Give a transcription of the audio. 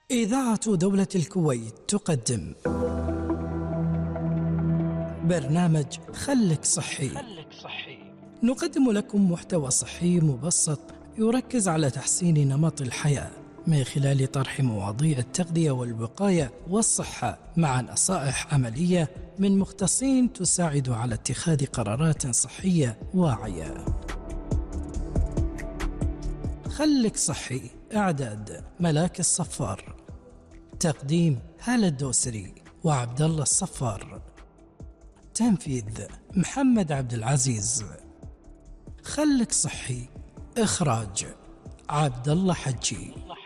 إذاعة دولة الكويت تقدم برنامج خلك صحي. نقدم لكم محتوى صحي مبسط يركز على تحسين نمط الحياة من خلال طرح مواضيع التغذية والوقاية والصحة مع نصائح عملية من مختصين تساعد على اتخاذ قرارات صحية واعية. خلك صحي، إعداد ملاك الصفار، تقديم هالة الدوسري وعبد الله الصفار، تنفيذ محمد عبد العزيز. خلك صحي، إخراج عبد الله حجي.